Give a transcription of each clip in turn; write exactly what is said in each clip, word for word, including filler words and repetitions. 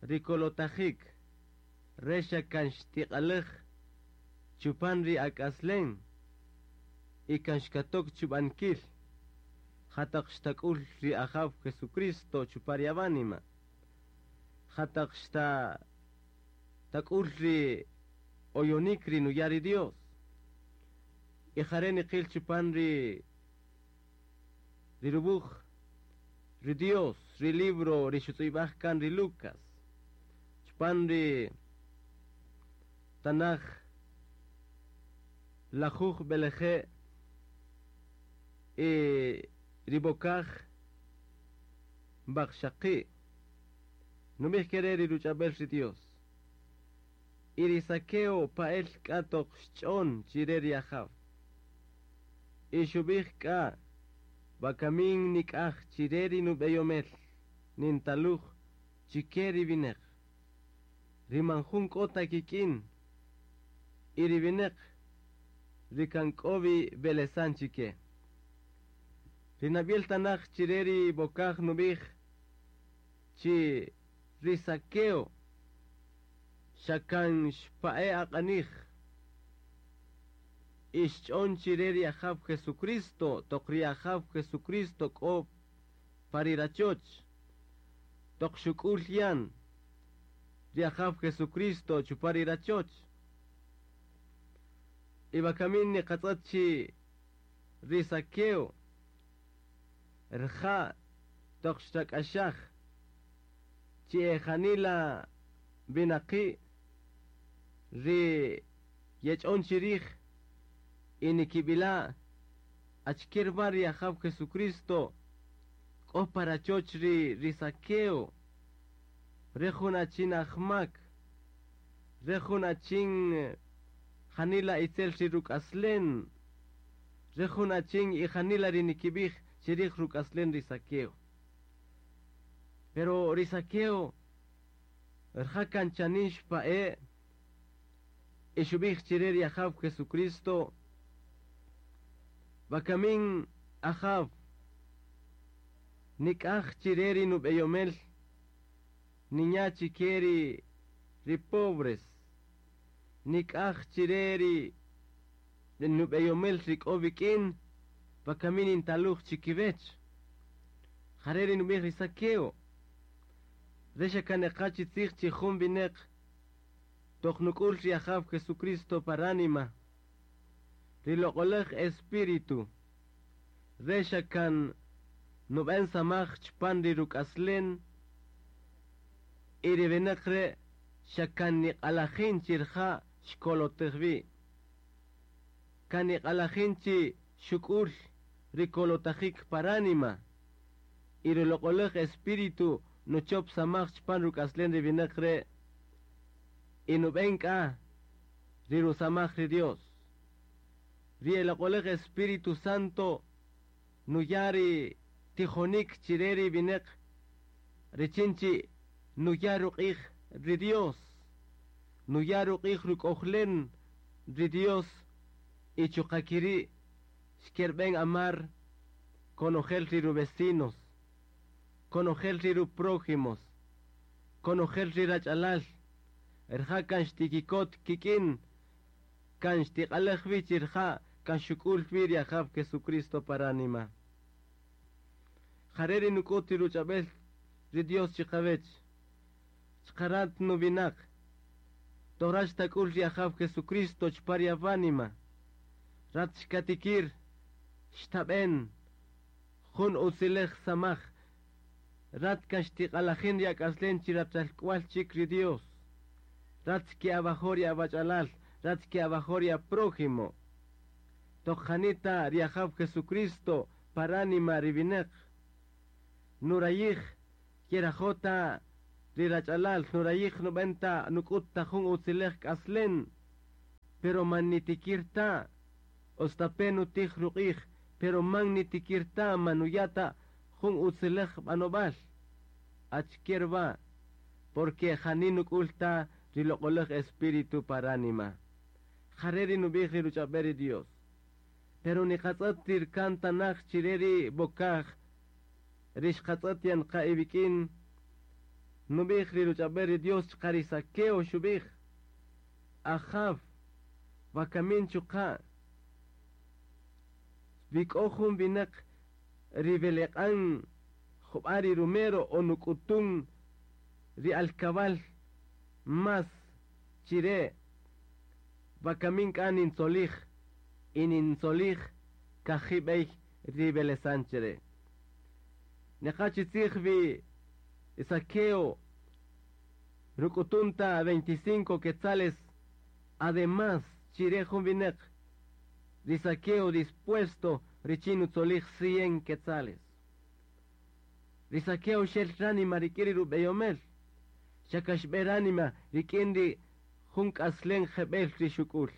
rikolotajik resha kanshtiqalej chupanri akaslen y kanshkatok chubankil hataqshtakul ri ajav Jesucristo chupariavanima hataqshta takul ri oyonikri nuyari Dios y jareni qil chupanri rirubuj ri Dios ri libro ri shutibaj kan ri Lucas chupanri tanaj lajuj beleje y ribokaj bakshaqi numih querer iruchabel ri Dios irisaqueo pael katok shchon chireri ajav y shubij ka bakamin nikaj chireri nubeyomel nintaluj chikeri vinej rimanjun kota kikin irivinej rikankobi belesan chike rinabiel tanaj chireri bokaj nubij chi risaqueo shakan shpae aqanej ishchon chireri ajav Jesucristo tokri ajav Jesucristo ko parirachoch tokshukul yan ri ajav Jesucristo chuparirachoch ibakamin ni qatzatchi risaqueo rja tokshtak ashach chi ejanila binaqi ri yechon chirij inikibila achkir bar ajav Jesucristo ko parachoch ri risaqueo rejuna chin ahmak rejuna chin janila itzel shiruk aslen rejuna chin y janila rinikibij chirij ruk aslen risaqueo pero risaqueo rjakan chanish pae ishubij chireri ajav Jesucristo bakamin ajav nikaj chireri nubeyomel niña chikeri ri pobres nikaj chireri nubeyomel rikobikin bakamin intaluj chikivech jareri nubij risaqueo resha kanekachi tzich chichum binek toknukul ri ajav Jesucristo paranima riloqolej espíritu resha kan nuben samaj chpan ri rukaslen iri benekre shakan niqalajin chirja shkolotejbi kan niqalajin chi shukul rikolotajik paranima iri loqolej espíritu no chop samach chpan rukaslen ri binekre y no venga riru samach ri Dios ri el coleg Espíritu Santo no yari tijonik chireri binek richinchi no yaru qij ri Dios no yaru qij rukojlen ri Dios y chukakiri shkerben amar conogel riru vecinos conogel riru prójimos conogel rirachalal erja kan shtikikot kikin kan shtiqalej vichirja kan shukul vir ajav Jesucristo paranima jareri nukoti ruchabel ri Dios chikavech chkarat nubinak torash takul ri ajav Jesucristo chpariavanima rat shkatikir shtaben jun usilej samaj rat kan shtiqalajin yak aslen chiratralkwal chik ri Dios rat ki abajoria bachalal rat ki abajoria prójimo tojanita ri ajav Jesucristo paranima ribinek nurayij yerajota rirachalal nurayij nubenta nukut tajun usilej aslen pero manitikirta ostapenu tij ruqij pero magnitikirta manuyata jun usilej banobal achkierba porque janinuk ulta riloqolej espíritu paranima jareri nubij riruchaberi Dios pero ni qatzat tirkanta nach chireri bokaj rish qatzat yan qaibikin nubich riruchaber Dios chkarisakeo shubich Ahav vakamin chuka vikohum binak rivelekan khubari rumero onukutun ri alkabal mas chire vakamin kanin solich inin solich kahibay rivelesanchere nekachitzich vi saqueo rukutunta veinticinco quetzales además chirejun vinek risaqueo dispuesto richinu tzolich cien quetzales risaqueo shel ranima rikiri rubeyomel shakashber anima rikindi junk aslen jebel rishukul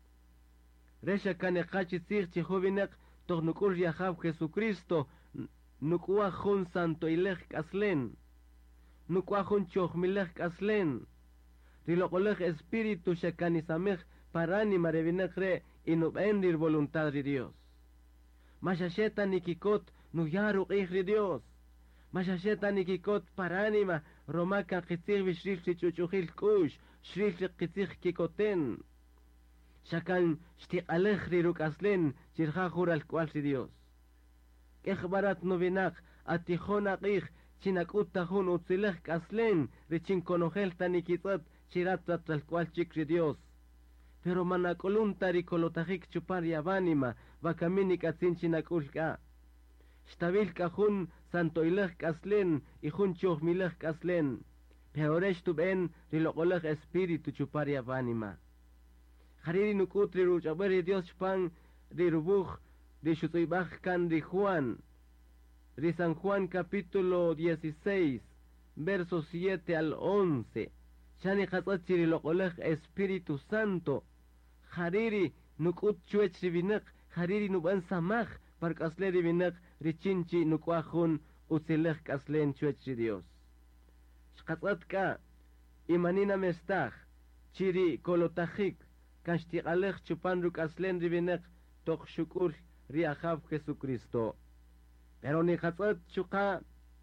resha kanekachi tzich chihuvinek tohnukul riahab Jesucristo nukua jun santo ilech aslen nukua jun chochmilech aslen rilokolech espíritu shakanisamech parani marevinek re inubendir voluntad de Dios mashasheta nikikot nuyaru ri Dios mashasheta nikikot paranima romaka qitzich vishril chichuchujil kush shril qitzich kikoten shakan shtiqalech riruk aslen chirjajur al cual ri Dios kechbarat novinak atijona qich chinakutta jun utzilech aslen richin konojel tanikitzat chiratat al cual chikri Dios pero manakolunta rikolotajik chupar yavanima vakaminik atzin chinakulka shtabil jun santoilech aslen y jun chochmilech aslen pero resh tu ben rilokolech espíritu chupar yavanima hariri nukut riruchaberi Dios pan rirubuj rishutuibaj kan ri Juan ri San Juan capítulo dieciséis versos siete al once shani khatzatchi rilokolech espíritu santo hariri nukut chuech rivinek hariri nuban samach par kasle rivinek richinchi nukwajun utzilech kaslen chuech ri Dios shkatzatka imanina mestach chiri kolotajik kashtiqalech chupan ruk aslen rivinek tok shukur riahab Jesucristo pero ni khatzat chuka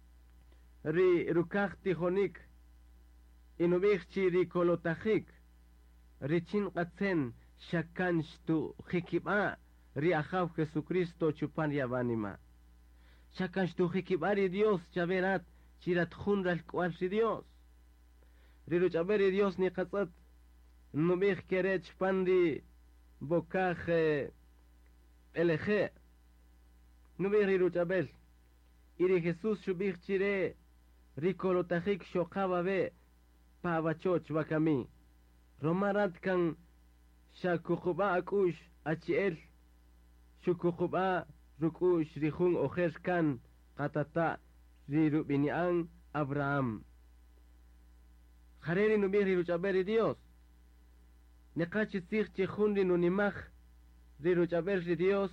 ri rukach tijonik inubich chiri kolotajik richin qatzen shakan shtu khikiba riahab Jesucristo chupan yavanima shakan shtu khikibari Dios chaverat chirat khunral kwal si Dios riru chaberi Dios ni khatzat nubich keret chpandi bokach eleje nubich riru chabel iri Jesús shubich chire rikolotajik shokababe pavachoch vakami romarat kan shakukuba akush achiel shukukuba rukush rihun ojer kan katata rirubinian Abraham hareri nubich riru chaberi Dios nekachi tzich chihundi nunimach riru chaberi Dios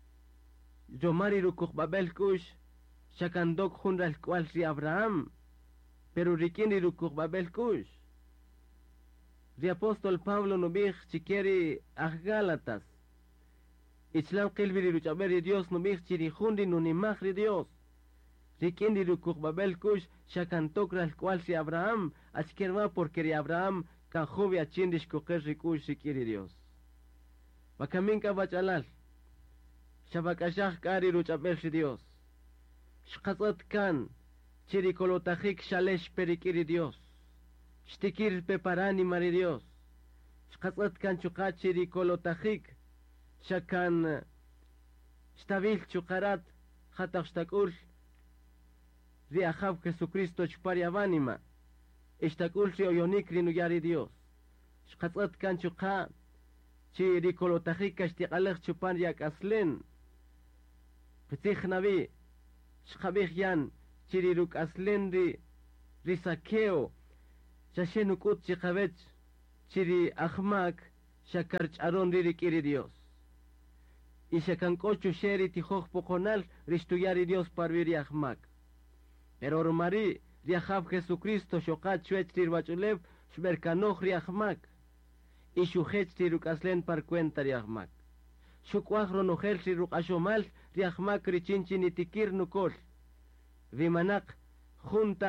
yomari rukuk babel kush shakandok hunral kwal ri Abraham pero rikini rukuk babel kush ri apóstol Pablo nubich chikeri Gálatas ichlam qilbi riru chaberi Dios nubich chiri hundi nunimach ri Dios rikini rukuk babel kush shakantok ral kwal ri Abraham achkerma porque ri Abraham kajubi achindish kuker rikush shikiri Dios bakaminka bachalal shabakashach kari ruchabel ri Dios shqatzat kan chiri kolotajik shalesh perikiri Dios shtikir peparani mari Dios shqatzat kan chuqa chiri kolotajik shakan shtabil chuqarat khataq shtakul ri ahab Jesucristo chupar yavanima ishtakul ri oyonik ri nuyari Dios shqatzat kan chuqa chiri kolotajik kashtiqalech chupar yak aslen P'tzich navi shkhabich yan chiri ruk aslen ri risakeo shashenukut chikabech chiri ahmak shakar charon ri rikiri Dios y shakankochu sheri tijoch pokonal rishtuyari Dios parviri ahmak pero romari riahab Jesucristo shokat chuech rirwachulev shberkanoch ri ahmak y shuhech riruk aslen par cuenta ri ahmak shukwach ronojel riruk ashomal riahmak richinchi nitikir nukol vimanak junta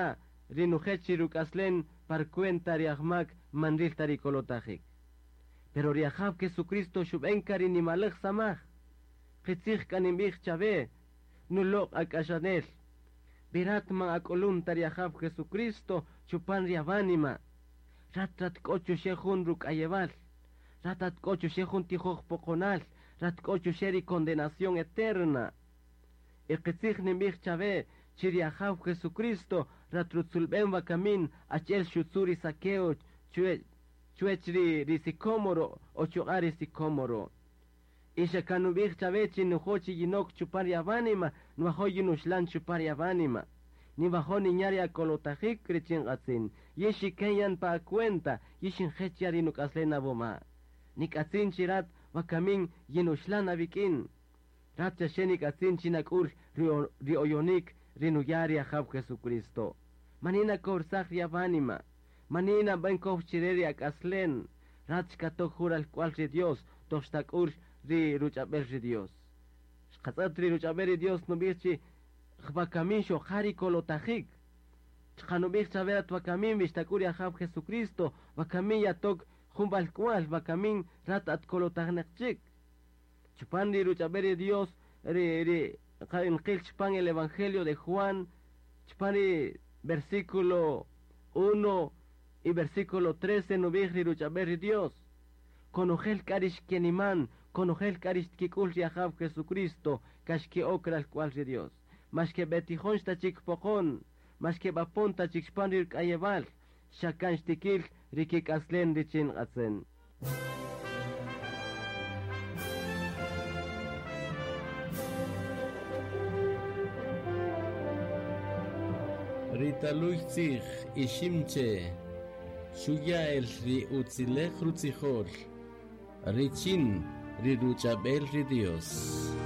rinujechi rukaslen par cuenta riahmak manril tarikolotajik. Pero riahab Jesucristo shubenkari ni malach samach. Qitzich kanimich chave, nulok akashanel. Birat man akolun tariahab Jesucristo chupan riavanima. Ratrat kochu shehun ruk ayeval. Ratat kochu shehun tijoj pokonal. Rat kochu sheri condenación eterna. Iqitzich nimich chave, chiriahab Jesucristo, ratrutsulben vakamin, achel shutsuri sakeo, chue, chuechri risicomoro, o chuari sicomoro. Isha kanubich chave, chinuhochi yinok chupari avanima, nuahoyi nushlan chupari avanima. Ni bajo niñaria kolotajik krichingatzin, yeshi kenyan pa cuenta, yishin hechiari nukaslena boma. Nikatzin chirat, vakamin yinushlan avikin. Ratcha shenik atzin chinakur rioyonik rinuyari ahab Jesucristo. Manina korsach riavanima. Manina ben kovchireri akaslen. Ratchka tokhur al cual ri Dios. Toshtakur ri ruchaber ri Dios. Shkatzat ri ruchaber Dios nubirchi chvakamin shohari kolotajik. Chkanubich chaverat vakamin vishtakuri ahab Jesucristo. Vakamin yatok jumbal cual vakamin rat at kolotajnekchik. Chupan ri ruchaberi Dios, ri ri Qil chupan el Evangelio de Juan, chupan ri versículo uno y versículo trece nubih ri ruchaberi Dios. Conogel karish kieniman, conogel karish kikul ri ahab Jesucristo, kashki okral cual ri Dios. Mas que betijón stachik pokon, mas que bapon tachik chupan ri kayeval, shakan shtikil ri kikaslen ri chin atzen. Ritaluchzich ishimche Shuyael ri utzilech rutzijol Richin ri ruchabel ri Dios.